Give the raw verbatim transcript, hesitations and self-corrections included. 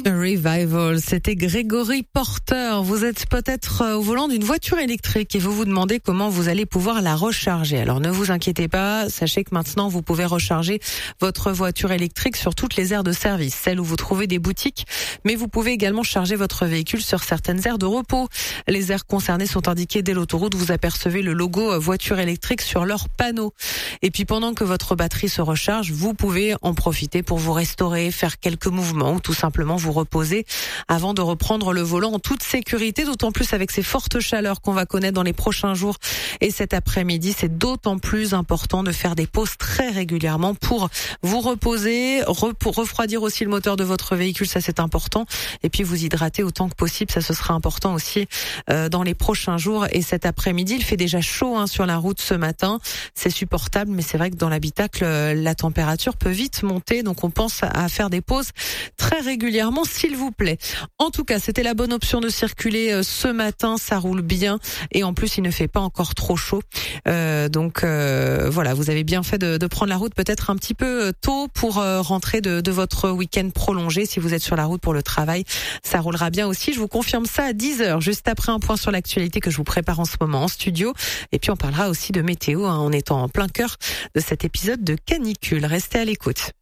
Revival, c'était Grégory Porter. Vous êtes peut-être au volant d'une voiture électrique et vous vous demandez comment vous allez pouvoir la recharger. Alors ne vous inquiétez pas, sachez que maintenant vous pouvez recharger votre voiture électrique sur toutes les aires de service, celles où vous trouvez des boutiques, mais vous pouvez également charger votre véhicule sur certaines aires de repos. Les aires concernées sont indiquées dès l'autoroute, vous apercevez le logo voiture électrique sur leur panneau. Et puis pendant que votre batterie se recharge, vous pouvez en profiter pour vous restaurer, faire quelques mouvements ou tout simplement vous reposer avant de reprendre le volant en toute sécurité, d'autant plus avec ces fortes chaleurs qu'on va connaître dans les prochains jours et cet après-midi. C'est d'autant plus important de faire des pauses très régulièrement pour vous reposer, pour refroidir aussi le moteur de votre véhicule, ça c'est important, et puis vous hydrater autant que possible, ça ce sera important aussi euh, dans les prochains jours et cet après-midi. Il fait déjà chaud hein, sur la route ce matin, c'est supportable, mais c'est vrai que dans l'habitacle la température peut vite monter, donc on pense à faire des pauses très régulièrement s'il vous plaît. En tout cas, c'était la bonne option de circuler ce matin, ça roule bien et en plus il ne fait pas encore trop chaud. Euh, donc euh, voilà, vous avez bien fait de, de prendre la route peut-être un petit peu tôt pour euh, rentrer de, de votre week-end prolongé. Si vous êtes sur la route pour le travail, ça roulera bien aussi. Je vous confirme ça à dix heures, juste après un point sur l'actualité que je vous prépare en ce moment en studio. Et puis on parlera aussi de météo hein, en étant en plein cœur de cet épisode de canicule. Restez à l'écoute.